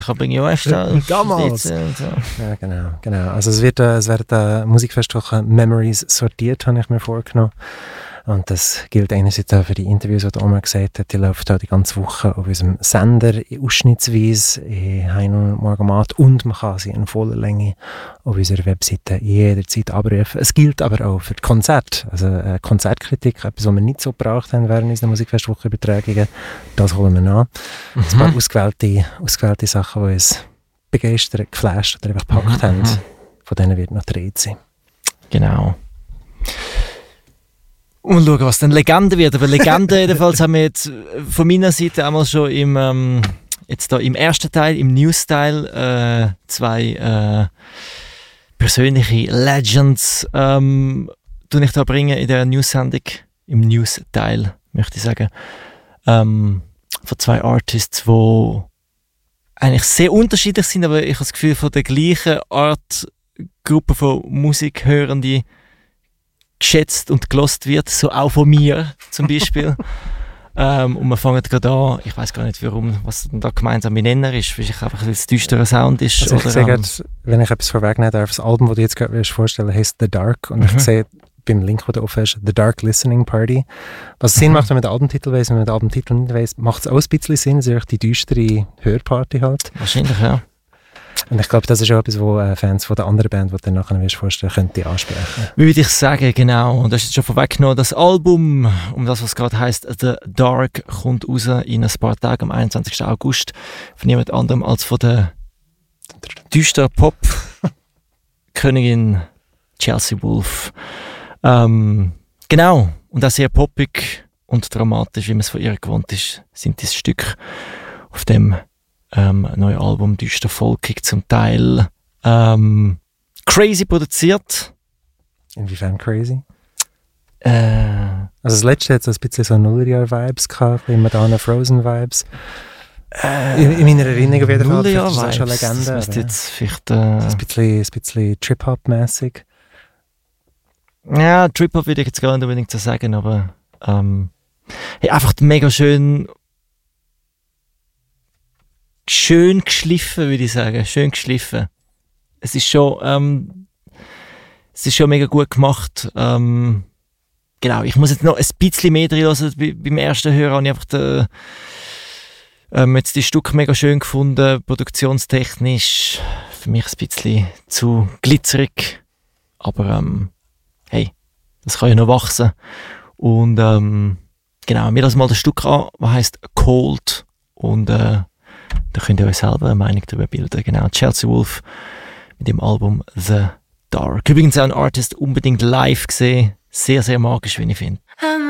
Ich bringe ja erst damals. So. Ja, genau. Also es werden Musikfestwochen Memories sortiert, habe ich mir vorgenommen. Und das gilt einerseits auch für die Interviews, die Oma gesagt hat, die laufen auch die ganze Woche auf unserem Sender, ausschnittsweise, in Hein und Morgenmat, und man kann sie in voller Länge auf unserer Webseite jederzeit abrufen. Es gilt aber auch für die Konzerte, also Konzertkritik, etwas, was wir nicht so gebraucht haben während unserer Musikfestwochenübertragungen, das holen wir nach. Ein paar ausgewählte Sachen, die uns begeistert, geflasht oder einfach gepackt haben, von denen wird noch gedreht sein. Genau. Und schauen, was dann Legende wird. Aber Legende jedenfalls haben wir jetzt von meiner Seite einmal schon im ersten Teil, im News-Teil, zwei persönliche Legends tue ich da bringen in der News-Sendung, im News-Teil, möchte ich sagen, von zwei Artists, die eigentlich sehr unterschiedlich sind, aber ich habe das Gefühl, von der gleichen Art Gruppe von Musikhörenden geschätzt und gelost wird, so auch von mir zum Beispiel. Und wir fangen gerade an, ich weiß gar nicht warum, was da gemeinsam mein Nenner ist, vielleicht einfach, weil es düsterer Sound ist. Also ich sehe gerade, wenn ich etwas vorwegnehmen darf, das Album, das du jetzt gerade vorstellen heißt The Dark, und ich sehe beim Link, den du offen hast, The Dark Listening Party. Was Sinn macht, wenn man den Albumtitel weiss, wenn man den Albumtitel nicht weiss, macht es auch ein bisschen Sinn, es ist echt die düstere Hörparty halt. Wahrscheinlich, ja. Und ich glaube, das ist auch etwas, wo Fans von der anderen Band, die du dann nachher vorstellen könnte ansprechen. Würde ich sagen, genau. Und das ist jetzt schon vorweggenommen. Das Album, um das, was gerade heisst, The Dark, kommt raus in ein paar Tagen, am 21. August. Von niemand anderem als von der düsteren Pop-Königin Chelsea Wolfe. Genau. Und auch sehr poppig und dramatisch, wie man es von ihr gewohnt ist, sind diese Stücke auf dem neue Album, düster folkig zum Teil. Crazy produziert. Inwiefern crazy? Also das letzte hat so ein bisschen so Nullerjahr-Vibes gehabt, ein bisschen Madonna Frozen-Vibes. In meiner Erinnerung auf jeden Fall. Nullerjahr-Vibes, das ist schon Legende. Das müsste jetzt vielleicht... ein bisschen Trip-Hop-mäßig. Ja, Trip-Hop würde ich jetzt gar nicht unbedingt so sagen, aber einfach mega schön geschliffen, würde ich sagen. Schön geschliffen. Es ist schon mega gut gemacht. Genau, ich muss jetzt noch ein bisschen mehr drin hören. Beim ersten Hören habe ich einfach jetzt die Stücke mega schön gefunden. Produktionstechnisch für mich ein bisschen zu glitzerig. Aber hey, das kann ja noch wachsen. Und genau, mir das mal das Stück an, das heisst Cold. Und da könnt ihr euch selber eine Meinung darüber bilden. Genau, Chelsea Wolfe mit dem Album The Dark. Übrigens auch ein Artist unbedingt live gesehen. Sehr, sehr magisch, wie ich finde.